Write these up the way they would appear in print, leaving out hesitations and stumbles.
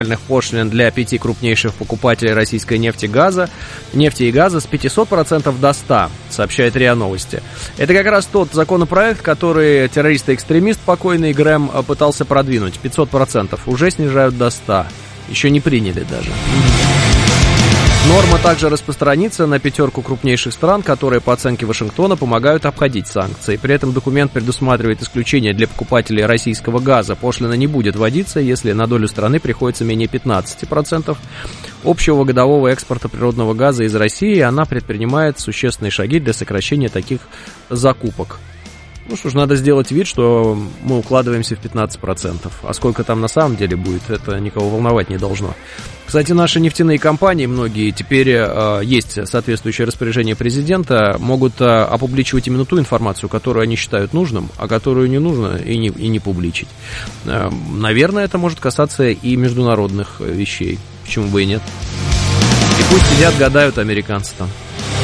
пошлин для 5 крупнейших покупателей российской нефти и газа с 500% до 100%, сообщает РИА Новости. Это как раз тот законопроект, который террорист и экстремист покойный Грэм пытался продвинуть. 500% уже снижают до 100%. Еще не приняли даже. Норма также распространится на 5 крупнейших стран, которые, по оценке Вашингтона, помогают обходить санкции. При этом документ предусматривает исключение для покупателей российского газа. Пошлина не будет вводиться, если на долю страны приходится менее 15% общего годового экспорта природного газа из России, и она предпринимает существенные шаги для сокращения таких закупок. Ну что ж, надо сделать вид, что мы укладываемся в 15%. А сколько там на самом деле будет, это никого волновать не должно. Кстати, наши нефтяные компании, многие, теперь есть соответствующее распоряжение президента, могут опубличивать именно ту информацию, которую они считают нужным, а которую не нужно и не публичить. Наверное, это может касаться и международных вещей. Почему бы и нет? И пусть сидят, гадают американцы там.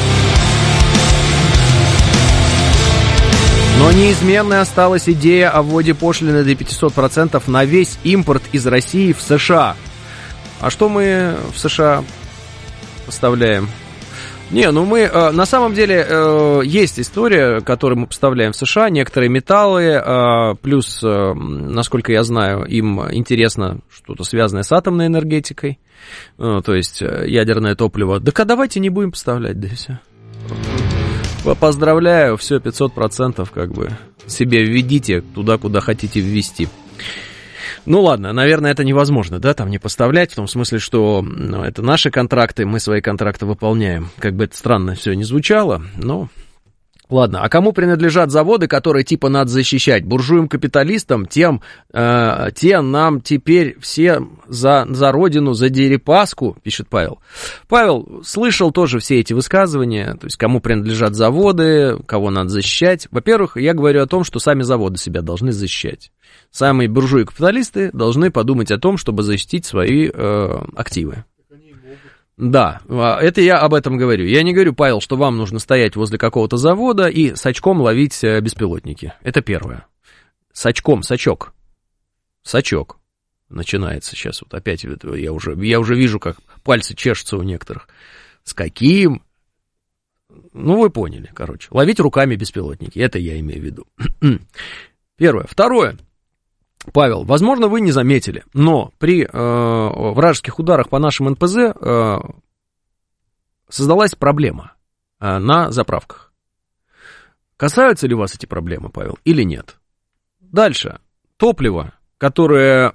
Но неизменной осталась идея о вводе пошлины до 500% на весь импорт из России в США. А что мы в США поставляем? Мы, на самом деле, есть история, которую мы поставляем в США, некоторые металлы, плюс, насколько я знаю, им интересно что-то связанное с атомной энергетикой, то есть ядерное топливо. Так давайте не будем поставлять, да и все. Поздравляю, все, 500% как бы себе введите туда, куда хотите ввести. Ну ладно, наверное, это невозможно, да, там не поставлять, в том смысле, что это наши контракты, мы свои контракты выполняем. Как бы это странно все не звучало, но... Ладно, а кому принадлежат заводы, которые типа надо защищать? Буржуям-капиталистам, те нам теперь все за родину, за Дерипаску, пишет Павел. Павел слышал тоже все эти высказывания, то есть кому принадлежат заводы, кого надо защищать. Во-первых, я говорю о том, что сами заводы себя должны защищать. Самые буржуи-капиталисты должны подумать о том, чтобы защитить свои активы. Да, это я об этом говорю. Я не говорю, Павел, что вам нужно стоять возле какого-то завода и с очком ловить беспилотники. Это первое. С очком, сачок. Сачок. Начинается сейчас. Вот опять я уже вижу, как пальцы чешутся у некоторых. С каким? Ну, вы поняли, короче. Ловить руками беспилотники. Это я имею в виду. Первое. Второе. Павел, возможно, вы не заметили, но при вражеских ударах по нашим НПЗ создалась проблема на заправках. Касаются ли вас эти проблемы, Павел, или нет? Дальше. Топливо, которое...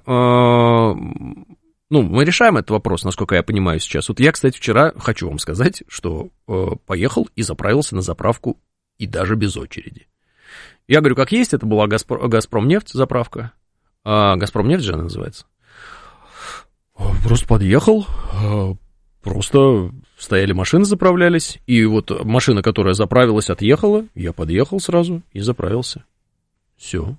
мы решаем этот вопрос, насколько я понимаю сейчас. Вот я, кстати, вчера хочу вам сказать, что поехал и заправился на заправку, и даже без очереди. Я говорю, как есть, это была Газпромнефть заправка. Газпромнефть же она называется. Просто подъехал, просто стояли машины, заправлялись, и вот машина, которая заправилась, отъехала, я подъехал сразу и заправился. Все.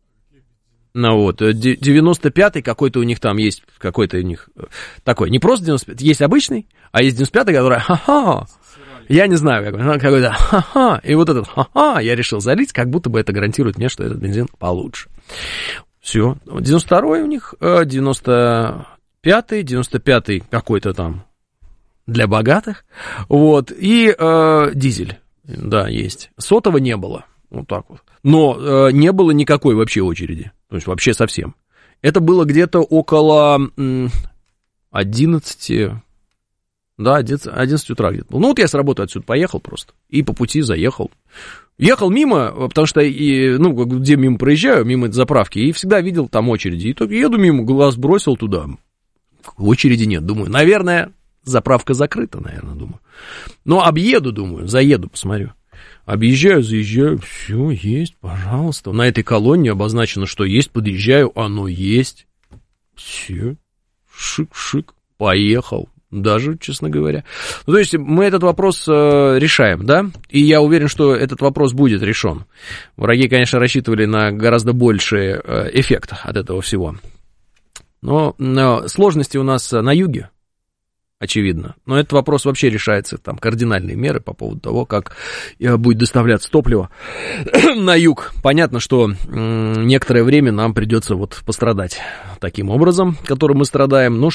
95-й какой-то у них там есть, какой-то у них такой, не просто 95-й, есть обычный, а есть 95-й, который, я не знаю, какой-то, и вот этот, я решил залить, как будто бы это гарантирует мне, что этот бензин получше. Все, 92-й у них, 95-й какой-то там для богатых, вот, и дизель, да, есть. Сотого не было, вот так вот, но не было никакой вообще очереди, то есть вообще совсем. Это было где-то около 11 утра где-то было. Ну, вот я с работы отсюда поехал просто, и по пути заехал. Ехал мимо, потому что, где мимо проезжаю, мимо этой заправки, и всегда видел там очереди. И только еду мимо, глаз бросил туда, очереди нет. Думаю, наверное, заправка закрыта, думаю. Но объеду, думаю, заеду, посмотрю. Объезжаю, заезжаю, все, есть, пожалуйста. На этой колонне обозначено, что есть, подъезжаю, оно есть. Все, шик-шик, поехал. Даже, честно говоря. То есть мы этот вопрос решаем, да? И я уверен, что этот вопрос будет решен. Враги, конечно, рассчитывали на гораздо больший эффект от этого всего. Но сложности у нас на юге. очевидно. Но этот вопрос вообще решается, там, кардинальные меры по поводу того, как будет доставляться топливо на юг. Понятно, что некоторое время нам придется вот пострадать таким образом, которым мы страдаем. Ну,